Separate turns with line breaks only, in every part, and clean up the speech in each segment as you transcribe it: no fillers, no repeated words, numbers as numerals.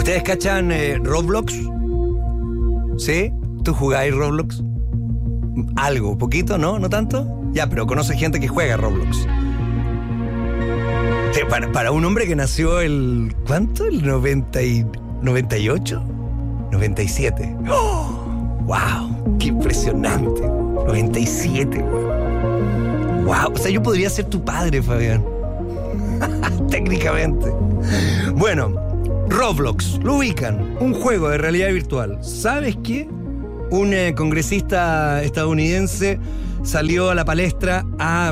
¿Ustedes cachan Roblox? ¿Sí? ¿Tú jugáis Roblox? Algo, poquito, ¿no? ¿No tanto? Ya, pero conoce gente que juega Roblox. Para un hombre que nació el... ¿Cuánto? ¿El 98? 97. ¡Oh! ¡Wow! ¡Qué impresionante! 97, ¡wow! O sea, yo podría ser tu padre, Fabián. Técnicamente. Bueno, Roblox, lo ubican. Un juego de realidad virtual. ¿Sabes qué? Un congresista estadounidense salió a la palestra a...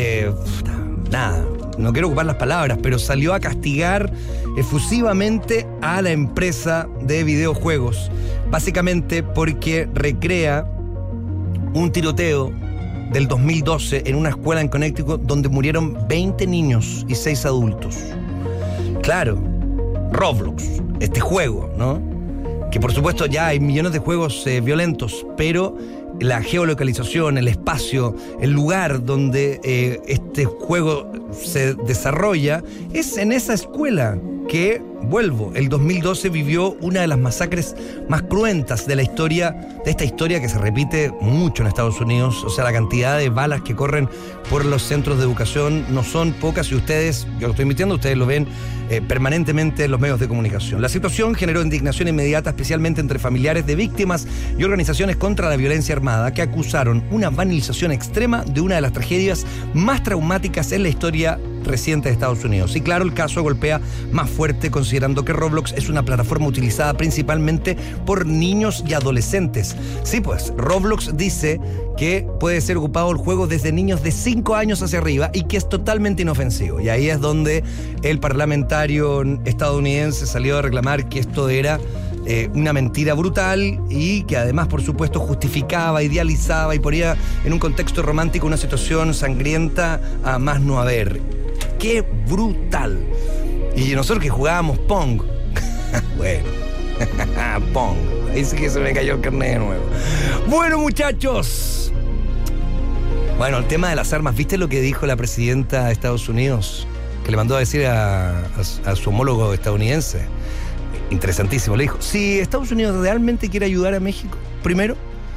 nada, no quiero ocupar las palabras, pero salió a castigar efusivamente a la empresa de videojuegos. Básicamente porque recrea un tiroteo del 2012 en una escuela en Connecticut donde murieron 20 niños y 6 adultos. Claro, Roblox, este juego, ¿no? Que por supuesto ya hay millones de juegos violentos, pero la geolocalización, el espacio, el lugar donde este juego se desarrolla es en esa escuela que, vuelvo, el 2012 vivió una de las masacres más cruentas de la historia, de esta historia que se repite mucho en Estados Unidos. O sea, la cantidad de balas que corren por los centros de educación no son pocas y ustedes, yo lo estoy emitiendo, ustedes lo ven permanentemente en los medios de comunicación. La situación generó indignación inmediata, especialmente entre familiares de víctimas y organizaciones contra la violencia armada, que acusaron una banalización extrema de una de las tragedias más traumáticas en la historia reciente de Estados Unidos. Y claro, el caso golpea más fuerte considerando que Roblox es una plataforma utilizada principalmente por niños y adolescentes. Sí, pues, Roblox dice que puede ser ocupado el juego desde niños de 5 años hacia arriba y que es totalmente inofensivo. Y ahí es donde el parlamentario estadounidense salió a reclamar que esto era una mentira brutal y que además, por supuesto, justificaba, idealizaba y ponía en un contexto romántico una situación sangrienta a más no haber. ¡Qué brutal! Y nosotros que jugábamos Pong. Bueno, Pong. Ahí sí que se me cayó el carnet de nuevo. Bueno, muchachos. Bueno, el tema de las armas. ¿Viste lo que dijo la presidenta de Estados Unidos? Que le mandó a decir a su homólogo estadounidense. Interesantísimo. Le dijo, si Estados Unidos realmente quiere ayudar a México, primero,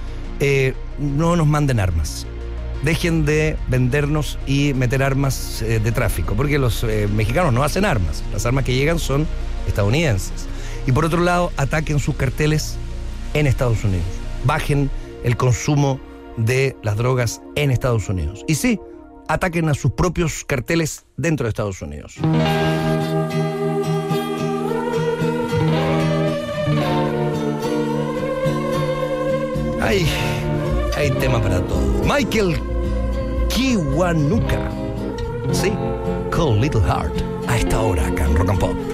no nos manden armas. Dejen de vendernos y meter armas de tráfico, porque los mexicanos no hacen armas. Las armas que llegan son estadounidenses. Y por otro lado, ataquen sus carteles en Estados Unidos. Bajen el consumo de las drogas en Estados Unidos. Y sí, ataquen a sus propios carteles dentro de Estados Unidos. Hay tema para todo. Michael Kiwanuka. Sí, Cold Little Heart. A esta hora acá en Rock and Pop.